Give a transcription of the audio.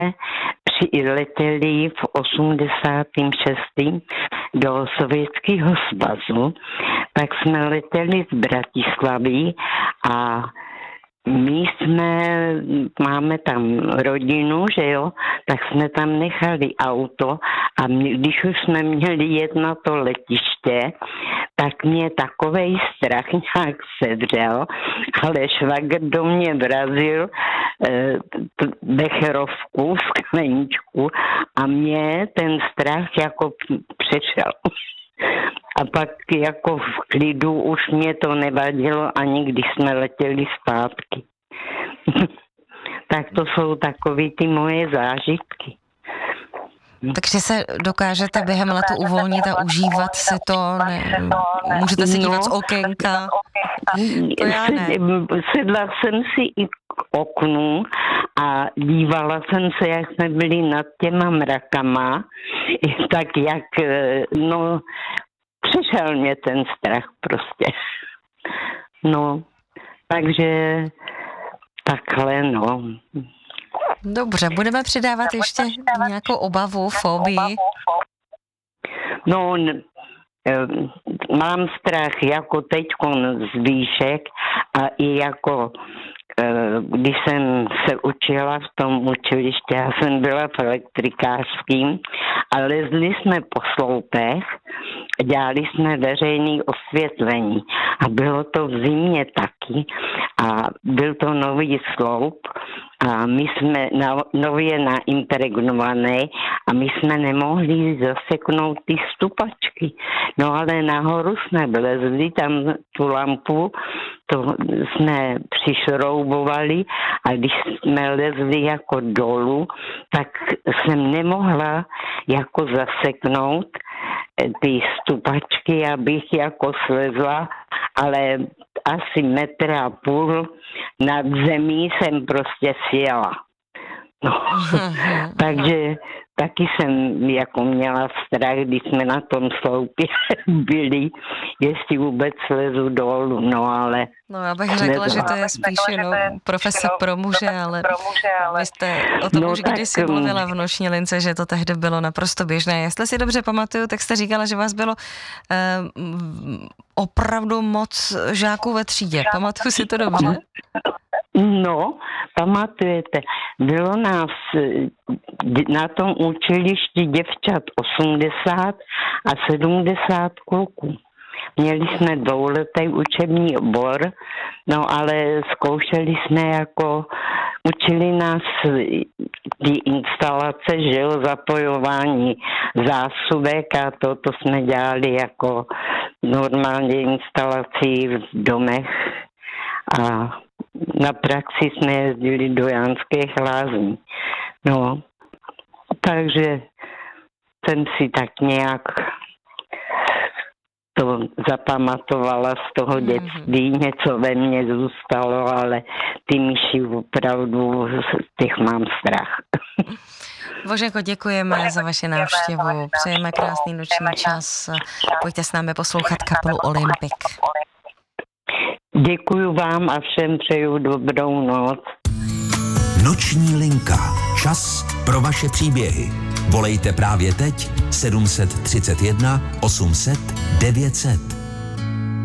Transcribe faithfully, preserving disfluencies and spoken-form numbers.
přiletěli v osmdesátém šestém do Sovětského svazu, tak jsme letěli z Bratislavy a my jsme, máme tam rodinu, že jo, tak jsme tam nechali auto a mě, když už jsme měli jet na to letiště, tak mě takovej strach nějak sedřel, ale švagr do mě vrazil eh, becherovku, skleničku a mě ten strach jako přešel. A pak jako v klidu už mě to nevadilo, ani když jsme letěli zpátky. Tak to jsou takový ty moje zážitky. Takže se dokážete během letu uvolnit a užívat si to? Ne, můžete se dívat no, z okénka? To já ne. Sedla jsem si i k oknu a dívala jsem se, jak jsme byli nad těma mrakama, tak jak, no, přišel mě ten strach prostě. No, takže takhle, no. Dobře, budeme přidávat ještě nějakou obavu, fobii? No, mám strach jako teďkon z výšek a i jako když jsem se učila v tom učilišti, já jsem byla v elektrikářským a lezli jsme po sloupech, dělali jsme veřejné osvětlení a bylo to v zimě taky a byl to nový sloup a my jsme nově naimpregnované a my jsme nemohli zaseknout ty stupačky. No ale nahoru jsme vlezli, tam tu lampu, to jsme přišroubovali a když jsme lezli jako dolů, tak jsem nemohla jako zaseknout ty stupačky, abych jako slezla, ale asi metr a půl nad zemí jsem prostě sjela. No, takže taky jsem jako měla strach, když jsme na tom sloupě byli, jestli vůbec slezu dolů, no ale... No já bych řekla, že to je spíše no, profese pro muže, ale vy jste o tom no, už tak, kdysi mluvila v Noční lince, že to tehdy bylo naprosto běžné. Jestli si dobře pamatuju, tak jste říkala, že vás bylo eh, opravdu moc žáků ve třídě. Pamatuju si to dobře? No, pamatujete, bylo nás na tom učilišti děvčat osmdesát a sedmdesát kluků. Měli jsme dvouletý učební obor, no ale zkoušeli jsme jako, učili nás ty instalace, že jo, zapojování zásuvek a to, to jsme dělali jako normálně instalací v domech a na praxi jsme jezdili do Janských Lázní. No, takže jsem si tak nějak to zapamatovala z toho dětství, něco ve mně zůstalo, ale ty myši opravdu, těch mám strach. Boženko, děkujeme za vaši návštěvu, přejeme krásný noční čas, pojďte s námi poslouchat kapelu Olympik. Děkuju vám a všem přeju dobrou noc. Noční linka. Čas pro vaše příběhy. Volejte právě teď sedm set třicet jedna osm set devět set.